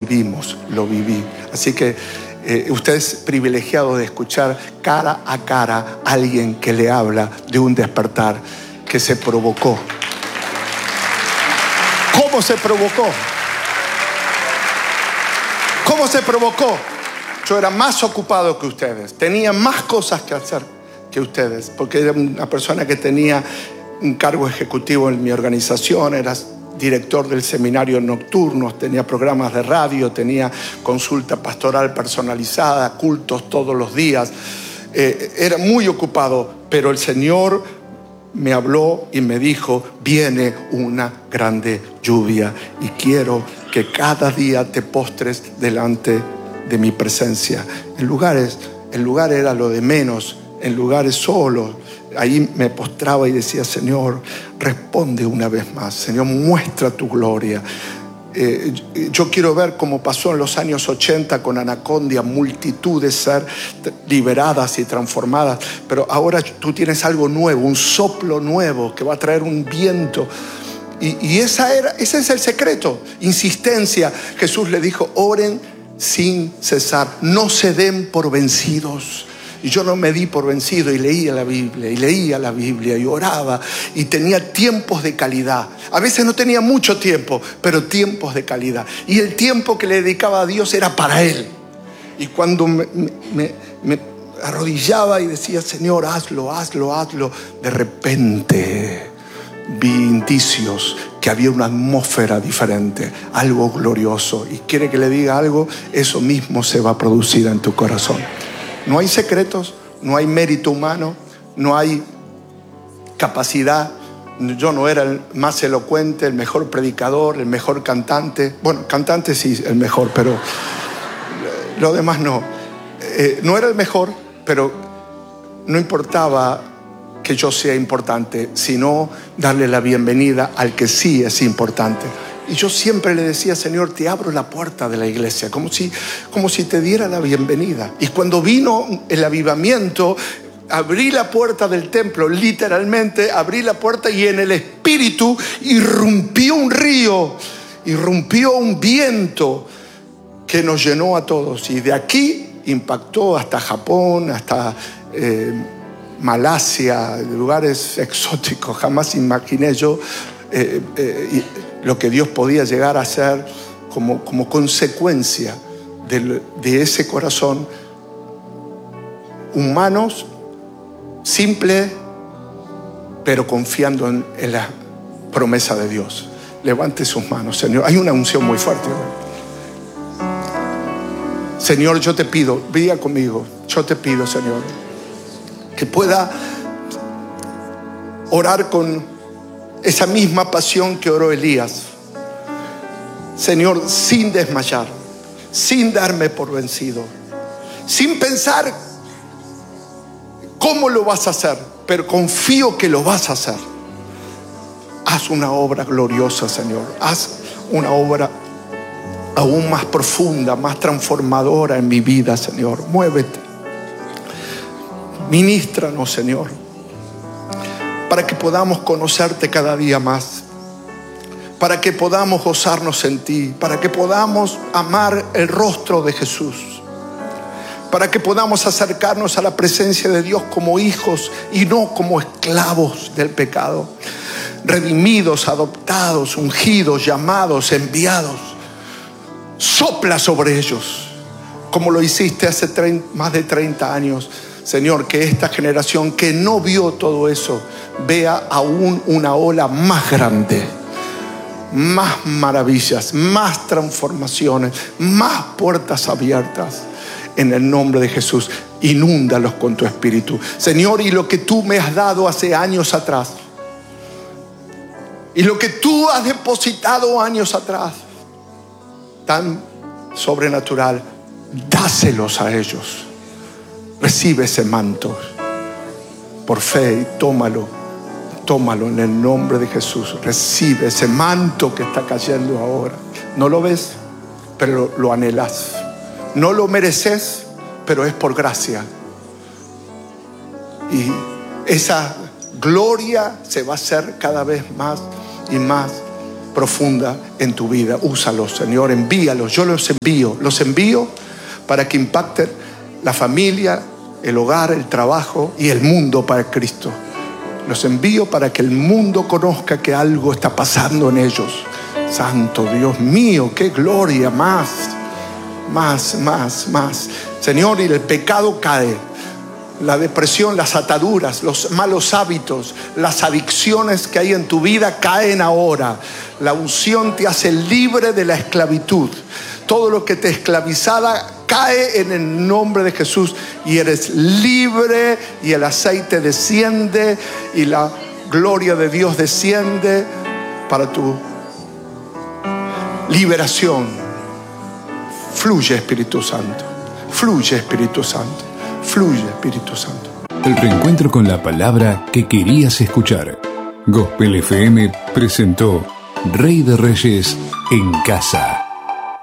vivimos, lo viví. Así que usted es privilegiado de escuchar cara a cara a alguien que le habla de un despertar que se provocó. ¿Cómo se provocó? ¿Cómo se provocó? Yo era más ocupado que ustedes, tenía más cosas que hacer que ustedes, porque era una persona que tenía un cargo ejecutivo en mi organización, era director del seminario nocturnos, tenía programas de radio, tenía consulta pastoral personalizada, cultos todos los días. Era muy ocupado, pero el Señor me habló y me dijo: viene una grande lluvia y quiero que cada día te postres delante de mi presencia. El lugar era lo de menos, en lugares solos. Ahí me postraba y decía: Señor, responde una vez más. Señor, muestra tu gloria. Yo quiero ver cómo pasó en los años 80 con Anacondia, multitudes ser liberadas y transformadas. Pero ahora tú tienes algo nuevo, un soplo nuevo que va a traer un viento. Y ese es el secreto. Insistencia. Jesús le dijo: oren sin cesar, no se den por vencidos. Y yo no me di por vencido y leía la Biblia y oraba y tenía tiempos de calidad. A veces no tenía mucho tiempo, pero tiempos de calidad. Y el tiempo que le dedicaba a Dios era para Él. Y cuando me arrodillaba y decía: Señor, hazlo, de repente vi indicios que había una atmósfera diferente, algo glorioso. Y quiere que le diga algo, eso mismo se va a producir en tu corazón. No hay secretos, no hay mérito humano, no hay capacidad. Yo no era el más elocuente, el mejor predicador, el mejor cantante. Bueno, cantante sí, el mejor, pero lo demás no. No era el mejor, pero no importaba que yo sea importante, sino darle la bienvenida al que sí es importante. Y yo siempre le decía: Señor, te abro la puerta de la iglesia, como si te diera la bienvenida. Y cuando vino el avivamiento, abrí la puerta del templo, literalmente abrí la puerta, y en el espíritu irrumpió un río, irrumpió un viento que nos llenó a todos. Y de aquí impactó hasta Japón, hasta Malasia, lugares exóticos. Jamás imaginé yo lo que Dios podía llegar a hacer como consecuencia de ese corazón. Humanos, simple, pero confiando en la promesa de Dios. Levante sus manos, Señor. Hay una unción muy fuerte. Señor, yo te pido, diga conmigo, yo te pido, Señor, que pueda orar con esa misma pasión que oró Elías. Señor, sin desmayar, sin darme por vencido, sin pensar cómo lo vas a hacer, pero confío que lo vas a hacer. Haz una obra gloriosa, Señor. Haz una obra aún más profunda, más transformadora en mi vida, Señor. Muévete. Ministranos, Señor, para que podamos conocerte cada día más, para que podamos gozarnos en ti, para que podamos amar el rostro de Jesús, para que podamos acercarnos a la presencia de Dios como hijos y no como esclavos del pecado, redimidos, adoptados, ungidos, llamados, enviados. Sopla sobre ellos como lo hiciste hace más de 30 años. Señor, que esta generación que no vio todo eso vea aún una ola más grande, más maravillas, más transformaciones, más puertas abiertas. En el nombre de Jesús, inúndalos con tu espíritu, Señor. Y lo que tú me has dado hace años atrás, y lo que tú has depositado años atrás, tan sobrenatural, dáselos a ellos. Recibe ese manto por fe y tómalo en el nombre de Jesús. Recibe ese manto que está cayendo ahora. No lo ves, pero lo anhelas. No lo mereces, pero es por gracia. Y esa gloria se va a hacer cada vez más y más profunda en tu vida. Úsalos, Señor, envíalos. Yo los envío para que impacten la familia, el hogar, el trabajo y el mundo para Cristo. Los envío para que el mundo conozca que algo está pasando en ellos. Santo Dios mío, qué gloria, más. Señor, y el pecado cae. La depresión, las ataduras, los malos hábitos, las adicciones que hay en tu vida caen ahora. La unción te hace libre de la esclavitud. Todo lo que te esclavizaba cae en el nombre de Jesús y eres libre, y el aceite desciende y la gloria de Dios desciende para tu liberación. Fluye, Espíritu Santo. Fluye, Espíritu Santo. Fluye, Espíritu Santo. El reencuentro con la palabra que querías escuchar. Gospel FM presentó Rey de Reyes en casa.